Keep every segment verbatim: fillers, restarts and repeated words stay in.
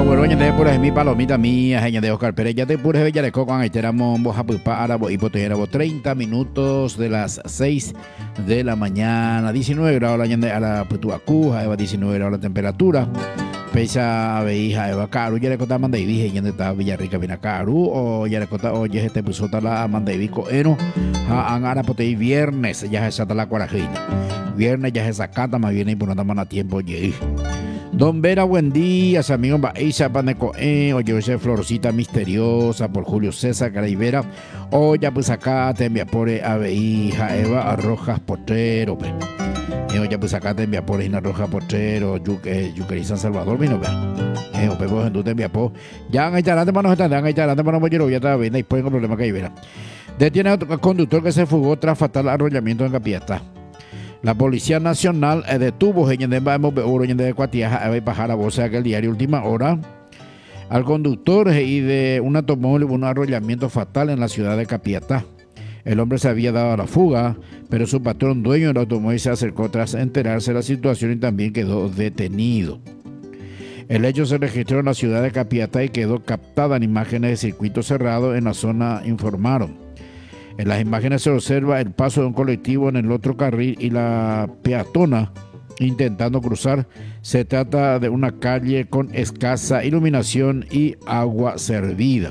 Abuelo de pura mi palomita mía, genia de Oscar Pérez, ya te pura bella de coco, ahí tenemos bojapupa, arabo y potero, treinta minutos de las seis de la mañana, diecinueve grados a la putuacuja, eva diecinueve grados la temperatura. Pesa veija eva caru, ya le contaba mandaivi, genia de esta Villarrica vina caru, o ya le contaba, oye, este pusota la mandaivi coeno, a angara potei viernes, ya se sata la cuarajina. Viernes ya se sacata, más bien y por nada más a tiempo, oye. Don Vera, buen día, amigos. Baisa Panecoe, oye, esa florcita misteriosa por Julio César Caraibera. Oye, pues acá te envía por Aveija, Eva Rojas Potrero, pe. Oye, pues acá te envía por Ina Rojas Potrero, Yuquerí San Salvador, vino, pe. Eh, ope, pues tú te envía por. Ya han hecho adelante para nosotros, ya han hecho adelante para nosotros, ya está bien, después con problema que hay, vera. Detiene a conductor que se fugó tras fatal arrollamiento en Capiatá. La Policía Nacional eh, detuvo en de Cuatiaja a bajar a voz aquel diario Última Hora al conductor y de un automóvil un arrollamiento fatal en la ciudad de Capiatá. El hombre se había dado a la fuga, pero su patrón dueño del automóvil se acercó tras enterarse de la situación y también quedó detenido. El hecho se registró en la ciudad de Capiatá y quedó captada en imágenes de circuito cerrado en la zona, informaron. En las imágenes se observa el paso de un colectivo en el otro carril y la peatona intentando cruzar. Se trata de una calle con escasa iluminación y agua servida.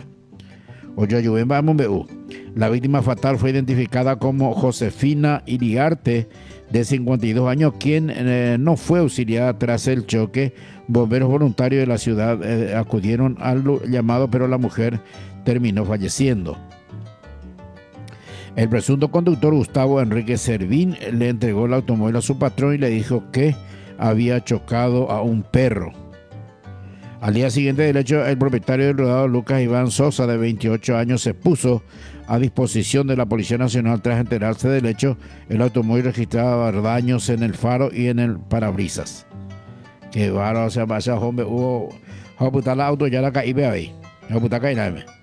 La víctima fatal fue identificada como Josefina Iriarte, de cincuenta y dos años, quien eh, no fue auxiliada tras el choque. Bomberos voluntarios de la ciudad eh, acudieron al llamado, pero la mujer terminó falleciendo. El presunto conductor Gustavo Enrique Servín le entregó el automóvil a su patrón y le dijo que había chocado a un perro. Al día siguiente del hecho, el propietario del rodado Lucas Iván Sosa, de veintiocho años, se puso a disposición de la Policía Nacional tras enterarse del hecho. El automóvil registraba daños en el faro y en el parabrisas. Qué bárbaro, o sea, vaya, hombre, hubo, puta la auto ya la caí, ve ahí. Puta caí,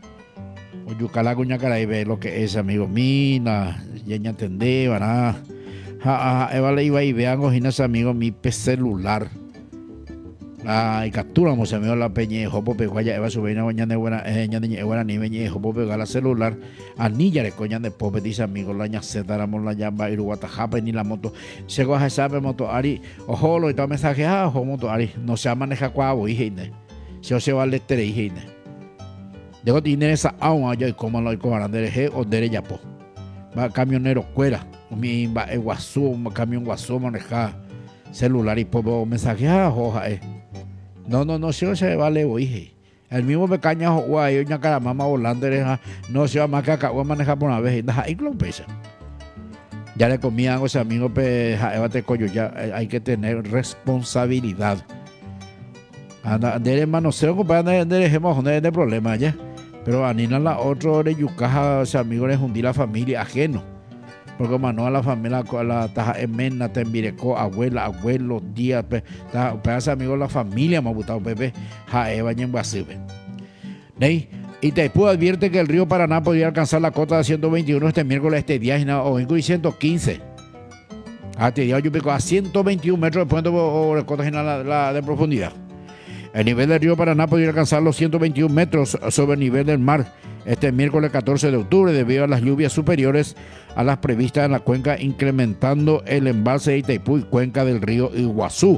Yucalá cuña caraibe lo que es, amigo mina ya ya entendé van a eva le iba y vean ojinas amigo mi pe celular ay capturamos amigo la peñe jopo pe guaya eva subina guña de buena ella de buena ni meñe jopo pe gala celular anilla de coña de pope dice amigo la ña se daramos la llamba y guatajape ni la moto se goja sabe moto ari ojo lo y todo mensaje ah ojo moto ari no se maneja cuavo hijine se se va letre hijine. Debo tener esa agua allá y como lo coman de G o de Yapo. Va camionero cuera, mi va el guasú, camión guasú maneja celular y poco mensaje ah hoja eh. No no no se se vale oye. El mismo me caña guay una cara mamá volando no se va más que acá manejar por una vez y nada y lo pesa. Ya le comían a ese amigo pe te coño ya hay que tener responsabilidad. Anda de manoseo compadre de dejemos de problema ya. Pero anina la otro de yucaja, o sea, amigos, les hundí la familia ajeno. Porque manó a la familia, la taja emena, tembireco, abuela, abuelo, tía, pedazo amigos, la familia, me ha gustado, pepe, jaeva, ñemguasibe. Y Itaipú advierte que el río Paraná podría alcanzar la cota de ciento veintiuno este miércoles, este día, o incluso ciento quince. Este día yo pico a ciento veintiún metros de puente o de cota general la de profundidad. El nivel del río Paraná podría alcanzar los ciento veintiún metros sobre el nivel del mar este miércoles catorce de octubre debido a las lluvias superiores a las previstas en la cuenca, incrementando el embalse de Itaipú y cuenca del río Iguazú.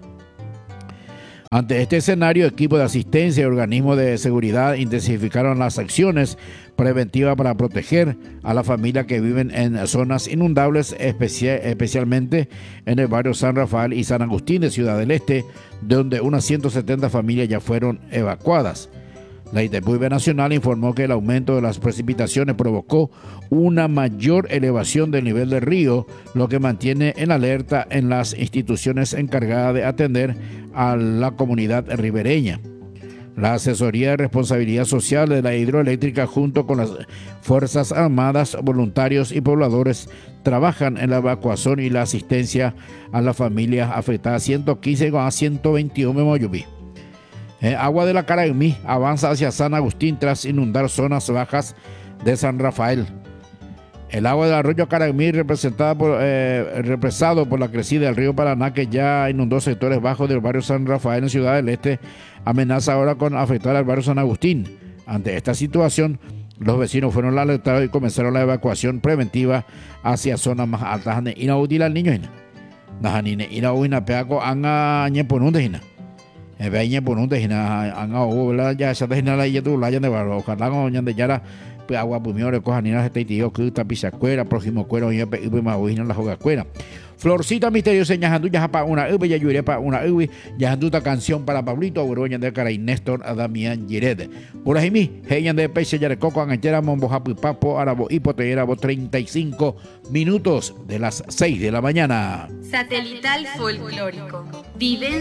Ante este escenario, equipos de asistencia y organismos de seguridad intensificaron las acciones preventivas para proteger a las familias que viven en zonas inundables, especial, especialmente en el barrio San Rafael y San Agustín de Ciudad del Este, donde unas ciento setenta familias ya fueron evacuadas. La Itaipú Nacional informó que el aumento de las precipitaciones provocó una mayor elevación del nivel del río, lo que mantiene en alerta en las instituciones encargadas de atender a la comunidad ribereña. La Asesoría de Responsabilidad Social de la Hidroeléctrica, junto con las Fuerzas Armadas, voluntarios y pobladores, trabajan en la evacuación y la asistencia a las familias afectadas. ciento quince a ciento veintiuno Memoyubi. Eh, agua de la Caraimí avanza hacia San Agustín tras inundar zonas bajas de San Rafael. El agua del arroyo Caramí, representada por, eh, represado por la crecida del río Paraná, que ya inundó sectores bajos del barrio San Rafael en Ciudad del Este, amenaza ahora con afectar al barrio San Agustín. Ante esta situación, los vecinos fueron alertados y comenzaron la evacuación preventiva hacia zonas más altas. Inaudila al niño, Najanine, Inauina, Peaco, Anga, Ñeponunde, Hina. Veña Ponunde, Hina, Anga, Ola, ya se deja la Yetu, la Yan de Barro, Ojalá, de Yara. Agua pumio de cojanina este tío que tapisa cuera próximo cuero y me la joga cuera Florcita misteriosa ñajandu ya para una ubi ya yure para una ubi ñajanduta canción para Pablito Uroña de Caray Néstor Adamián Gired por ahí mi heñan de peche ya de coco anchera mombo japu papo arabo hipotera treinta y cinco minutos de las seis de la mañana. Satelital folclórico. Vive